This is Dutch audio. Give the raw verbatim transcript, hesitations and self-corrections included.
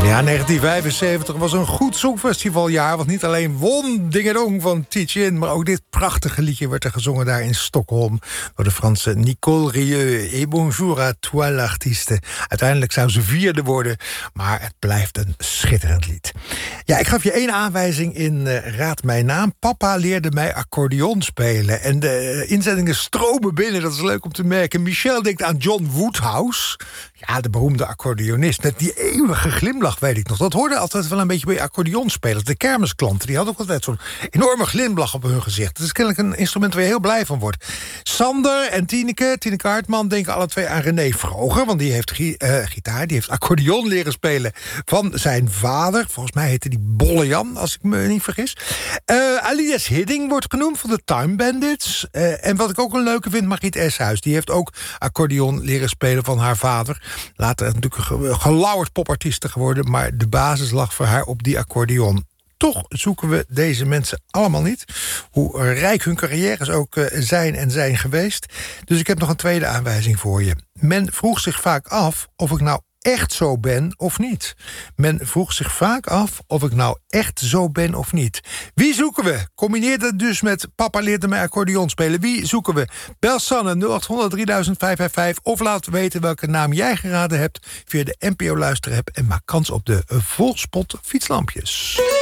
Ja, negentien vijfenzeventig was een goed songfestivaljaar. Want niet alleen won Dingedong van Tietjen, maar ook dit prachtige liedje werd er gezongen daar in Stockholm door de Franse Nicole Rieu. Et bonjour à toi l'artiste. Uiteindelijk zou ze vierde worden, maar het blijft een schitterend lied. Ja, ik gaf je één aanwijzing in uh, Raad Mijn Naam. Papa leerde mij accordeon spelen. En de uh, inzendingen stromen binnen, dat is leuk om te merken. Michel denkt aan John Woodhouse. Ja, de beroemde accordeonist. Met die eeuwige glimlach, weet ik nog. Dat hoorde altijd wel een beetje bij accordeonspelers. De kermisklanten, die hadden ook altijd zo'n enorme glimlach op hun gezicht. Het is kennelijk een instrument waar je heel blij van wordt. Sander en Tineke, Tineke Hartman, denken alle twee aan René Vroger. Want die heeft gi- uh, gitaar, die heeft accordeon leren spelen van zijn vader. Volgens mij heette die Bolle Jan, als ik me niet vergis. Uh, Alias Hidding wordt genoemd van de Time Bandits. Uh, en wat ik ook een leuke vind, Margriet Eshuis. Die heeft ook accordeon leren spelen van haar vader. Later natuurlijk een gelauwerd popartieste geworden, maar de basis lag voor haar op die accordeon. Toch zoeken we deze mensen allemaal niet. Hoe rijk hun carrières ook zijn en zijn geweest. Dus ik heb nog een tweede aanwijzing voor je. Men vroeg zich vaak af of ik nou echt zo ben of niet. Men vroeg zich vaak af of ik nou echt zo ben of niet. Wie zoeken we? Combineer dat dus met Papa leerde mij accordeon spelen. Wie zoeken we? Bel Sanne nul acht honderd drieduizend vijfhonderdvijfenvijftig of laat weten welke naam jij geraden hebt via de N P O Luisterapp en maak kans op de Volspot fietslampjes.